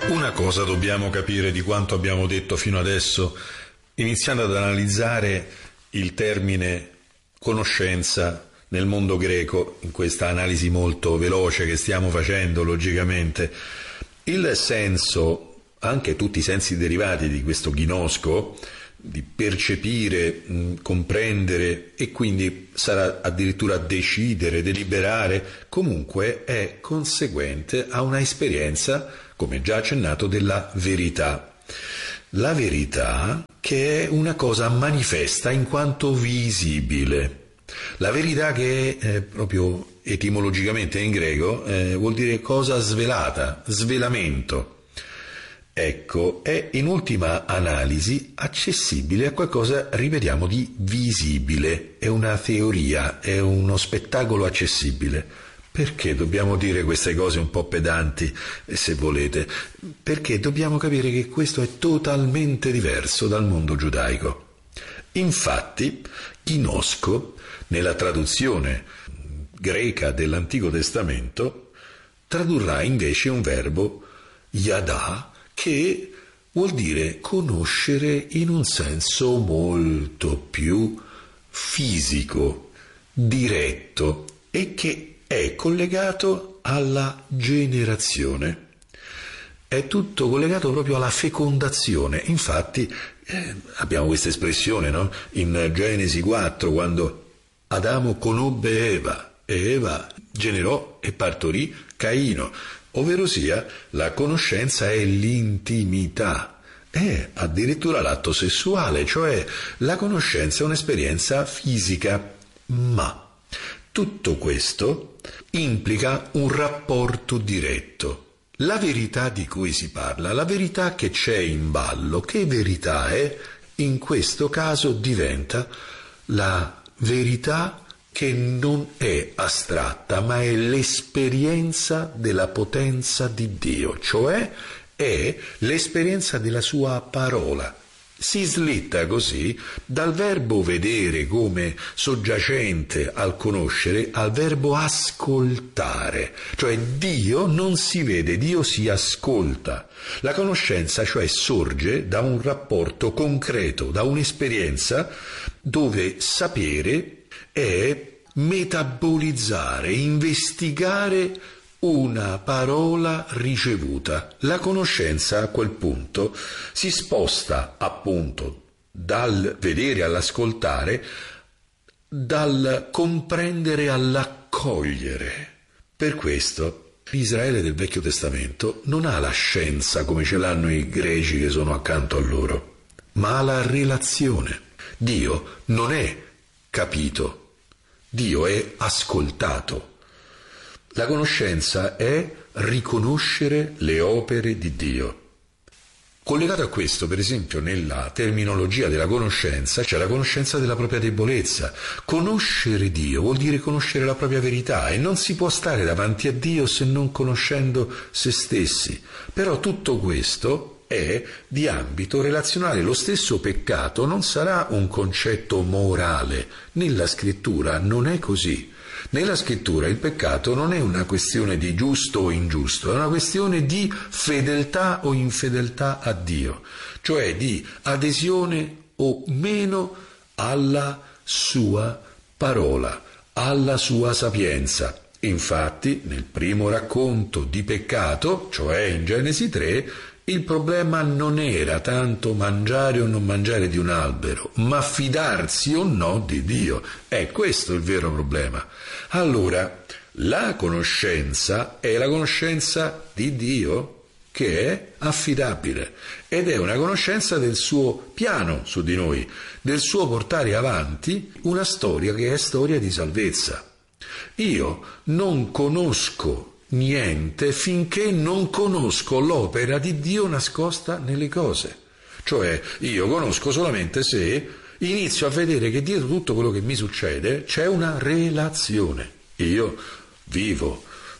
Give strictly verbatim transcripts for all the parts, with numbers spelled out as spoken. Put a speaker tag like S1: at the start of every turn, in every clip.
S1: Una cosa dobbiamo capire di quanto abbiamo detto fino adesso, iniziando ad analizzare il termine conoscenza nel mondo greco, in questa analisi molto veloce che stiamo facendo logicamente. Il senso, anche tutti i sensi derivati di questo gnosco, di percepire, mh, comprendere e quindi sarà addirittura decidere, deliberare, comunque è conseguente a una esperienza, come già accennato, della verità. La verità che è una cosa manifesta in quanto visibile. La verità che è eh, proprio etimologicamente in greco eh, vuol dire cosa svelata, svelamento. Ecco, è in ultima analisi accessibile a qualcosa, ripetiamo, di visibile. È una teoria, è uno spettacolo accessibile. Perché dobbiamo dire queste cose un po' pedanti, se volete? Perché dobbiamo capire che questo è totalmente diverso dal mondo giudaico. Infatti, gnosco, nella traduzione greca dell'Antico Testamento, tradurrà invece un verbo yada, che vuol dire conoscere in un senso molto più fisico, diretto, e che è collegato alla generazione. È tutto collegato proprio alla fecondazione. Infatti eh, abbiamo questa espressione, no? In Genesi quattro, quando Adamo conobbe Eva e Eva generò e partorì Caino, ovvero sia la conoscenza è l'intimità, è addirittura l'atto sessuale, cioè la conoscenza è un'esperienza fisica, ma tutto questo implica un rapporto diretto. La verità di cui si parla, la verità che c'è in ballo, che verità è? In questo caso diventa la verità che non è astratta, ma è l'esperienza della potenza di Dio, cioè è l'esperienza della sua parola. Si slitta così dal verbo vedere come soggiacente al conoscere al verbo ascoltare, cioè Dio non si vede, Dio si ascolta. La conoscenza cioè sorge da un rapporto concreto, da un'esperienza dove sapere è metabolizzare, investigare una parola ricevuta. La conoscenza a quel punto si sposta appunto dal vedere all'ascoltare, dal comprendere all'accogliere. Per questo l'Israele del Vecchio Testamento non ha la scienza come ce l'hanno i greci che sono accanto a loro, ma ha la relazione. Dio non è capito, Dio è ascoltato. La conoscenza è riconoscere le opere di Dio. Collegato a questo, per esempio, nella terminologia della conoscenza, c'è la conoscenza della propria debolezza. Conoscere Dio vuol dire conoscere la propria verità e non si può stare davanti a Dio se non conoscendo se stessi. Però tutto questo è di ambito relazionale. Lo stesso peccato non sarà un concetto morale. Nella scrittura non è così. Nella scrittura il peccato non è una questione di giusto o ingiusto, è una questione di fedeltà o infedeltà a Dio, cioè di adesione o meno alla sua parola, alla sua sapienza. Infatti, nel primo racconto di peccato, cioè in Genesi tre, il problema non era tanto mangiare o non mangiare di un albero, ma fidarsi o no di Dio. È questo il vero problema. Allora, la conoscenza è la conoscenza di Dio che è affidabile ed è una conoscenza del suo piano su di noi, del suo portare avanti una storia che è storia di salvezza. Io non conosco niente finché non conosco l'opera di Dio nascosta nelle cose. Cioè, io conosco solamente se inizio a vedere che dietro tutto quello che mi succede c'è una relazione. Io vivo,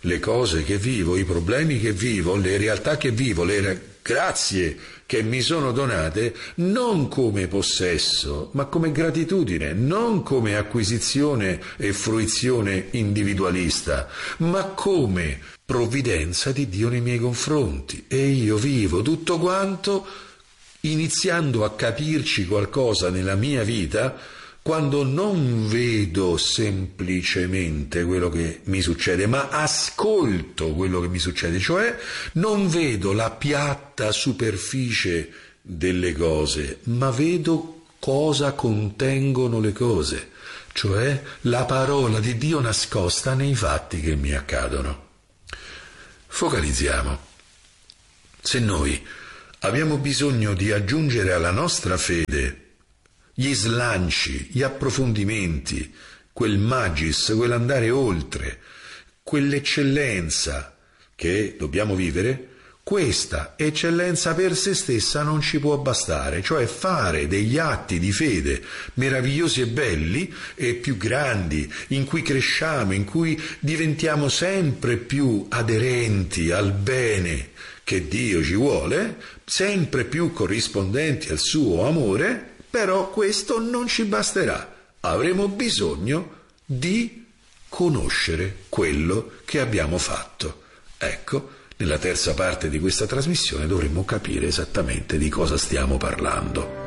S1: le cose che vivo, i problemi che vivo, le realtà che vivo, le grazie che mi sono donate, non come possesso, ma come gratitudine, non come acquisizione e fruizione individualista, ma come provvidenza di Dio nei miei confronti. E io vivo tutto quanto iniziando a capirci qualcosa nella mia vita, quando non vedo semplicemente quello che mi succede, ma ascolto quello che mi succede, cioè non vedo la piatta superficie delle cose, ma vedo cosa contengono le cose, cioè la parola di Dio nascosta nei fatti che mi accadono. Focalizziamo. Se noi abbiamo bisogno di aggiungere alla nostra fede gli slanci, gli approfondimenti, quel magis, quell'andare oltre, quell'eccellenza che dobbiamo vivere, questa eccellenza per se stessa non ci può bastare, cioè fare degli atti di fede meravigliosi e belli e più grandi, in cui cresciamo, in cui diventiamo sempre più aderenti al bene che Dio ci vuole, sempre più corrispondenti al suo amore. Però questo non ci basterà, avremo bisogno di conoscere quello che abbiamo fatto. Ecco, nella terza parte di questa trasmissione dovremmo capire esattamente di cosa stiamo parlando.